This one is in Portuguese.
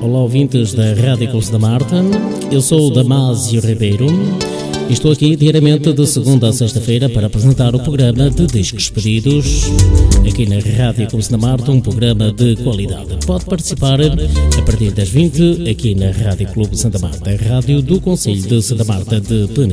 olá ouvintes da Rádio Clube Santa Marta. Eu sou o Damásio Ribeiro e estou aqui diariamente de segunda a sexta-feira para apresentar o programa de Discos Pedidos aqui na Rádio Clube Santa Marta, um programa de qualidade. Pode participar a partir das 20 aqui na Rádio Clube Santa Marta, a rádio do Concelho de Santa Marta de Penedo.